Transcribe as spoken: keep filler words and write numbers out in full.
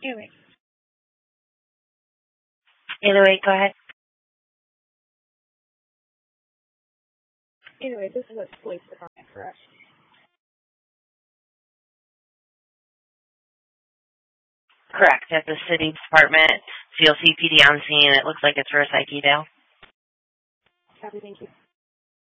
Anyway. Anyway, go ahead. Anyway, this is a police department, correct? Correct. At the city department, so you'll see P D on scene. It looks like it's for a psyche deal. Copy, thank you.